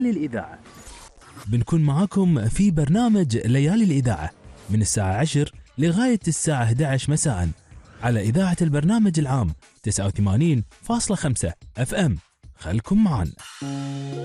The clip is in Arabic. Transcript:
للإذاعة. بنكون معاكم في برنامج ليالي الإذاعة من الساعة 10 لغاية الساعة 11 مساء على إذاعة البرنامج العام 89.5 FM. خلكم معنا.